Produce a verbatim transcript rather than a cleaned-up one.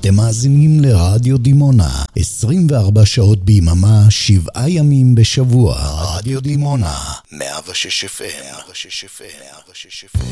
אתם מאזינים לרדיו דימונה, עשרים וארבע שעות ביממה, שבעה ימים בשבוע. רדיו דימונה, מאה ושש אף אם, מאה ושש אף אם, מאה ושש אף אם.